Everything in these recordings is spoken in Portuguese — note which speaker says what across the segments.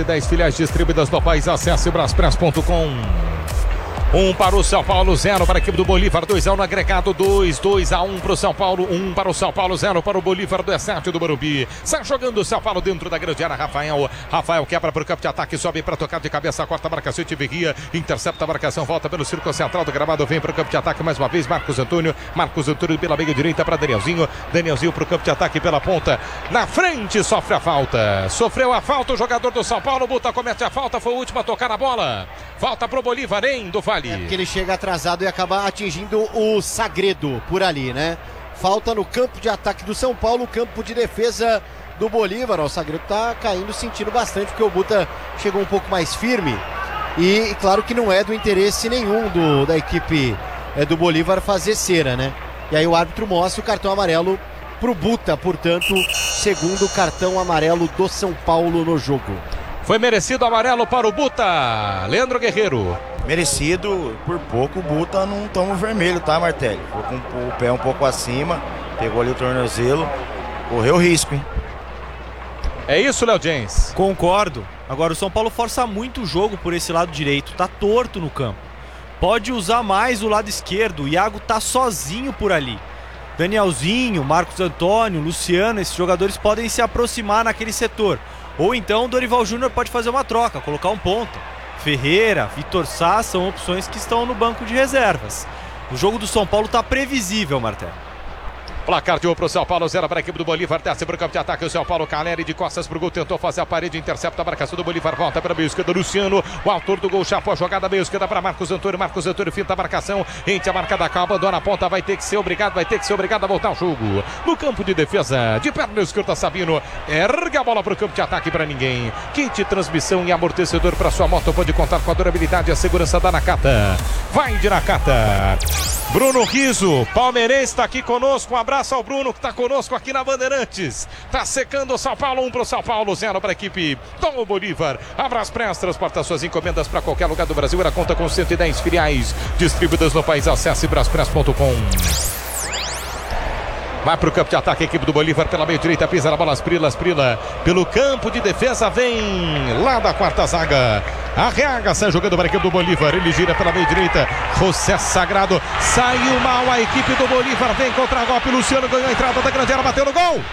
Speaker 1: 110 filiais distribuídas no país. Acesse braspress.com. 1 para o São Paulo, 0 para a equipe do Bolívar, 2-1 no agregado, 2-1 para o São Paulo, 1 para o São Paulo, 0 para o Bolívar do E7 do Morumbi. Sai jogando o São Paulo dentro da grande área, Rafael quebra para o campo de ataque, sobe para tocar de cabeça, corta a marcação, Echeverria, intercepta a marcação, volta pelo círculo central do gramado, vem para o campo de ataque mais uma vez, Marcos Antônio pela meia direita para Danielzinho para o campo de ataque pela ponta, na frente sofreu a falta o jogador do São Paulo, Buta comete a falta, foi o último a tocar na bola, falta para o Bolívar, do Vale.
Speaker 2: É porque ele chega atrasado e acaba atingindo o Sagredo por ali, né? Falta no campo de ataque do São Paulo, campo de defesa do Bolívar. O Sagredo tá caindo, sentindo bastante, porque o Buta chegou um pouco mais firme. E claro que não é do interesse nenhum da equipe do Bolívar fazer cera, né? E aí o árbitro mostra o cartão amarelo pro Buta, portanto, segundo cartão amarelo do São Paulo no jogo.
Speaker 1: Foi merecido amarelo para o Buta, Leandro Guerreiro.
Speaker 3: Merecido, por pouco o Buta não toma o vermelho, tá, Martelli? Ficou com o pé um pouco acima, pegou ali o tornozelo, correu risco, hein?
Speaker 1: É isso, Léo James?
Speaker 4: Concordo. Agora o São Paulo força muito o jogo por esse lado direito, tá torto no campo. Pode usar mais o lado esquerdo, o Iago tá sozinho por ali. Danielzinho, Marcos Antônio, Luciano, esses jogadores podem se aproximar naquele setor. Ou então o Dorival Júnior pode fazer uma troca, colocar um ponta. Ferreira, Vitor Sá são opções que estão no banco de reservas. O jogo do São Paulo está previsível, Martelo.
Speaker 1: Placar de 1 para o São Paulo, 0 para a equipe do Bolívar, desce para o campo de ataque o São Paulo, Caleri de costas para o gol, tentou fazer a parede, intercepta a marcação do Bolívar, volta para a meia esquerda, Luciano, o autor do gol, chapou a jogada, meia esquerda para Marcos Antônio finta a marcação, rente a marca da calma, abandona a ponta, vai ter que ser obrigado a voltar ao jogo. No campo de defesa, de perna esquerda, Sabino, ergue a bola para o campo de ataque para ninguém. Kit transmissão e amortecedor para sua moto, pode contar com a durabilidade e a segurança da Nakata. Vai de Nakata. Bruno Riso, palmeirense, está aqui conosco, um abraço ao Bruno que está conosco aqui na Bandeirantes. Está secando o São Paulo, 1 para o São Paulo, 0 para a equipe do Bolívar. A Braspress transporta suas encomendas para qualquer lugar do Brasil. Ela conta com 110 filiais distribuídas no país. Acesse braspress.com. Vai para o campo de ataque a equipe do Bolívar pela meia direita, pisa na bola, Asprila pelo campo de defesa, vem lá da quarta zaga. Arreaga, sai jogando para a equipe do Bolívar, ele gira pela meia direita, José Sagrado, saiu mal a equipe do Bolívar, vem contra golpe, Luciano ganhou a entrada da grande área, bateu no gol.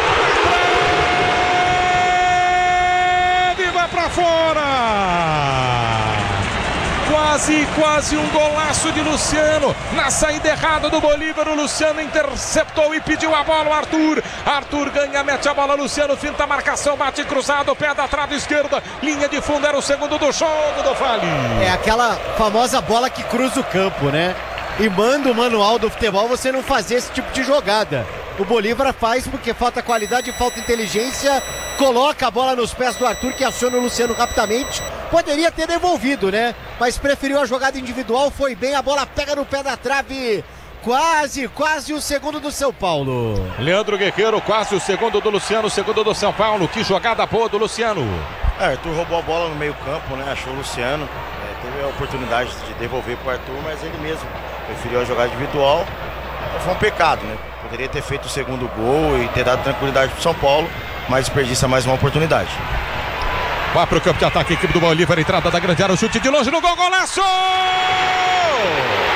Speaker 1: E vai para fora. Quase um golaço de Luciano, na saída errada do Bolívar, o Luciano interceptou e pediu a bola, o Arthur ganha, mete a bola, Luciano finta a marcação, bate cruzado, pé da trave esquerda, linha de fundo, era o segundo do jogo do Vale.
Speaker 2: É aquela famosa bola que cruza o campo, né? E manda o manual do futebol você não fazer esse tipo de jogada. O Bolívar faz porque falta qualidade, falta inteligência, coloca a bola nos pés do Arthur, que aciona o Luciano rapidamente. Poderia ter devolvido, né? Mas preferiu a jogada individual, foi bem, a bola pega no pé da trave. Quase o segundo do São Paulo.
Speaker 1: Leandro Guerreiro, quase o segundo do Luciano, o segundo do São Paulo. Que jogada boa do Luciano.
Speaker 3: Arthur roubou a bola no meio campo, né? Achou o Luciano, teve a oportunidade de devolver para o Arthur, mas ele mesmo preferiu a jogada individual. Foi um pecado, né? Poderia ter feito o segundo gol e ter dado tranquilidade para o São Paulo, mas desperdiça mais uma oportunidade.
Speaker 1: Vai para o campo de ataque, equipe do Bolívar, entrada da grande área, o chute de longe no gol, golaço!